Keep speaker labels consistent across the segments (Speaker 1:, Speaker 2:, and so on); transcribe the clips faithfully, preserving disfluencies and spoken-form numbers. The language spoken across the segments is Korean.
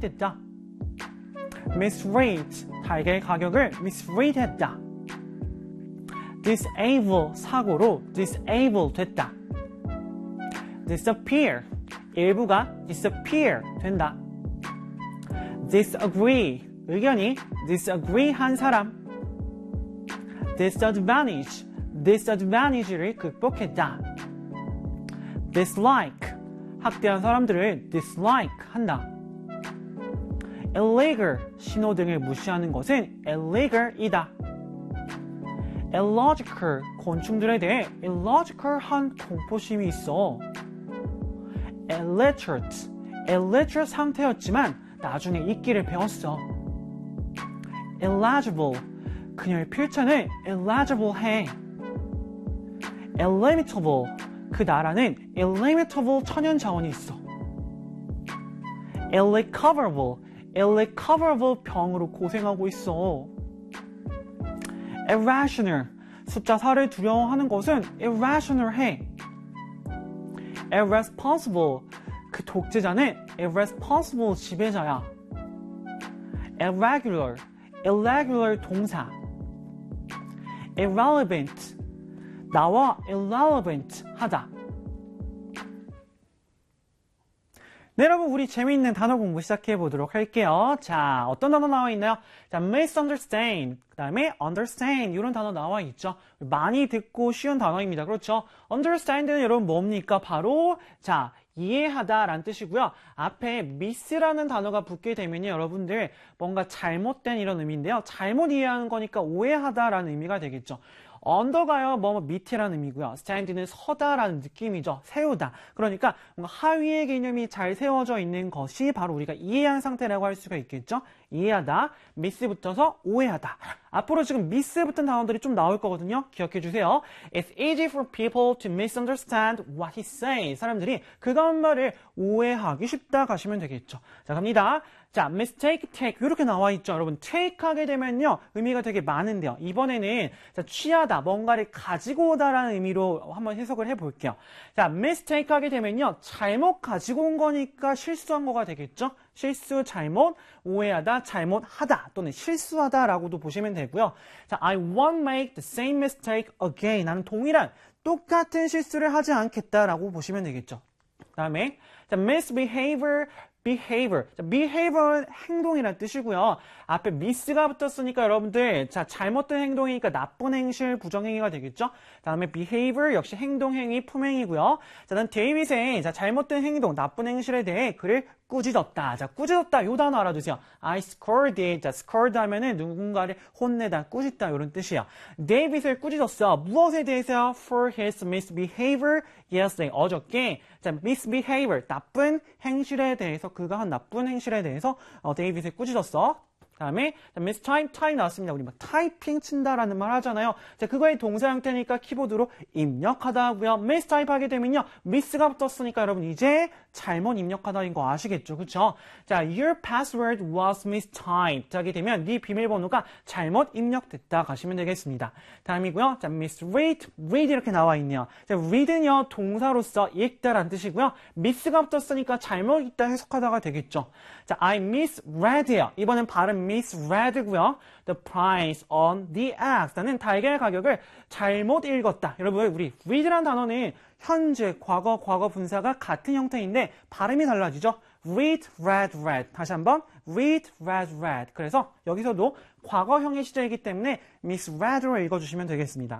Speaker 1: 임력됐다. misrate, 달걀 가격을 misrate 했다. disable, 사고로 disable 됐다. disappear, 일부가 disappear 된다. disagree, 의견이 disagree 한 사람. disadvantage, disadvantage를 극복했다. dislike, 학대한 사람들을 dislike 한다. illegal, 신호등을 무시하는 것은 illegal이다. illogical, 곤충들에 대해 illogical한 공포심이 있어. illiterate, illiterate 상태였지만 나중에 읽기를 배웠어. illegible, 그녀의 필체는 illegible해. illimitable, 그 나라는 illimitable 천연 자원이 있어. irrecoverable, irrecoverable 병으로 고생하고 있어. irrational, 숫자 사를 두려워하는 것은 irrational해. irresponsible, 그 독재자는 irresponsible 지배자야. irregular, irregular 동사. irrelevant, 나와 irrelevant 하다. 네, 여러분, 우리 재미있는 단어 공부 시작해 보도록 할게요. 자, 어떤 단어 나와 있나요? 자, misunderstand, 그 다음에 understand, 이런 단어 나와 있죠. 많이 듣고 쉬운 단어입니다. 그렇죠? understand는 여러분 뭡니까? 바로, 자, 이해하다 라는 뜻이고요. 앞에 miss라는 단어가 붙게 되면요, 여러분들 뭔가 잘못된 이런 의미인데요. 잘못 이해하는 거니까 오해하다 라는 의미가 되겠죠. 언더가요, 뭐, 뭐 밑이라는 의미고요. stand는 서다라는 느낌이죠. 세우다. 그러니까 뭔가 하위의 개념이 잘 세워져 있는 것이 바로 우리가 이해한 상태라고 할 수가 있겠죠. 이해하다, miss 붙어서 오해하다. 앞으로 지금 miss 붙은 단어들이 좀 나올 거거든요. 기억해 주세요. It's easy for people to misunderstand what he says. 사람들이 그가 한 말을 오해하기 쉽다 가시면 되겠죠. 자, 갑니다. 자, mistake, take 이렇게 나와 있죠. 여러분, take 하게 되면요, 의미가 되게 많은데요. 이번에는 자, 취하다, 뭔가를 가지고 오다라는 의미로 한번 해석을 해볼게요. 자, mistake 하게 되면요, 잘못 가지고 온 거니까 실수한 거가 되겠죠. 실수, 잘못, 오해하다, 잘못하다 또는 실수하다라고도 보시면 되고요. 자, I won't make the same mistake again. 나는 동일한 똑같은 실수를 하지 않겠다라고 보시면 되겠죠. 그 다음에 자, misbehavior, behavior. 자, behavior는 행동이라는 뜻이고요. 앞에 miss가 붙었으니까 여러분들 자, 잘못된 행동이니까 나쁜 행실, 부정행위가 되겠죠. 다음에 behavior 역시 행동, 행위, 품행이고요. 자, 난 데이빗의 자, 잘못된 행동, 나쁜 행실에 대해 그를 꾸짖었다. 자, 꾸짖었다. 요 단어 알아두세요. I scored it. 자, scored 하면은 누군가를 혼내다, 꾸짖다 이런 뜻이야. 데이빗을 꾸짖었어. 무엇에 대해서요? For his misbehavior yesterday. 어저께 자, misbehavior, 나쁜 행실에 대해서 그가 한 나쁜 행실에 대해서 어, 데이빗을 꾸짖었어. 다음에 mistype, type 나왔습니다. 우리 막 타이핑 친다라는 말 하잖아요. 자, 그거의 동사 형태니까 키보드로 입력하다 하고요. mistype 하게 되면요, miss가 붙었으니까 여러분 이제 잘못 입력하다인 거 아시겠죠? 그쵸? 자, your password was mistyped 하게 되면 네 비밀번호가 잘못 입력됐다 가시면 되겠습니다. 다음이고요. 자, misread, read 이렇게 나와 있네요. 자, read는요, 동사로서 읽다라는 뜻이고요. miss가 붙었으니까 잘못 읽다 해석하다가 되겠죠. 자, I misread예요. 이번엔 발음 misread고요. The price on the eggs. 나는 달걀 가격을 잘못 읽었다. 여러분, 우리 read라는 단어는 현재, 과거, 과거 분사가 같은 형태인데 발음이 달라지죠. read, read, read. 다시 한번 read, read, read. 그래서 여기서도 과거형의 시제이기 때문에 misread로 읽어주시면 되겠습니다.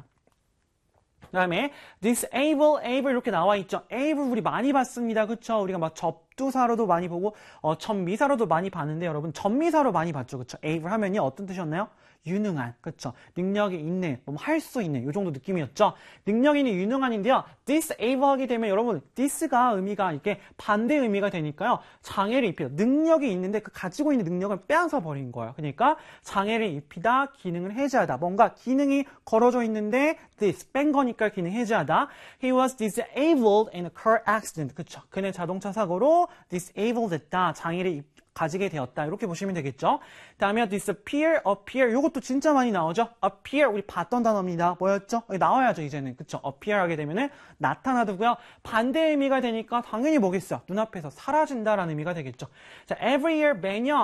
Speaker 1: 그 다음에 disable, able 이렇게 나와 있죠. able 우리 많이 봤습니다. 그쵸? 우리가 막 접두사로도 많이 보고 어, 전미사로도 많이 봤는데 여러분 전미사로 많이 봤죠. 그쵸? able 하면요 어떤 뜻이었나요? 유능한, 그쵸? 능력이 있는, 뭐 할 수 있는 이 정도 느낌이었죠. 능력 있는 유능한인데요. disable 하게 되면 여러분 this가 의미가 이렇게 반대 의미가 되니까요. 장애를 입히다. 능력이 있는데 그 가지고 있는 능력을 빼앗아 버린 거예요. 그러니까 장애를 입히다, 기능을 해제하다. 뭔가 기능이 걸어져 있는데 this 뺀 거니까 기능 해제하다. He was disabled in a car accident. 그쵸? 그는 자동차 사고로 disabled 됐다. 장애를 입 가지게 되었다. 이렇게 보시면 되겠죠. 다음에 disappear, appear. 이것도 진짜 많이 나오죠. appear 우리 봤던 단어입니다. 뭐였죠? 나와야죠 이제는. 그쵸? appear 하게 되면은 나타나두고요. 반대 의미가 되니까 당연히 뭐겠어요? 눈앞에서 사라진다라는 의미가 되겠죠. 자, every year 매년